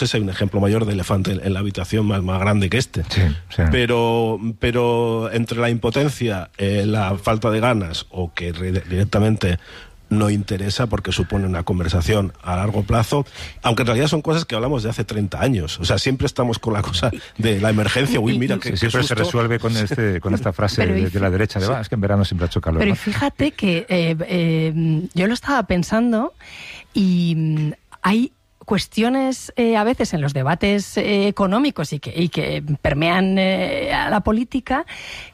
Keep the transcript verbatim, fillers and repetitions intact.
sé si hay un ejemplo mayor de elefante en, en la habitación más, más grande que este. Sí, sí. Pero, pero entre la impotencia, eh, la falta de ganas o que re- directamente no interesa porque supone una conversación a largo plazo, aunque en realidad son cosas que hablamos de hace treinta años. O sea, siempre estamos con la cosa de la emergencia. Uy, mira, que sí, siempre se resuelve con este con esta frase de, de la derecha de, sí. Es que en verano siempre ha hecho calor. Pero ¿no? fíjate que eh, eh, yo lo estaba pensando y hay cuestiones eh, a veces en los debates eh, económicos y que, y que permean eh, a la política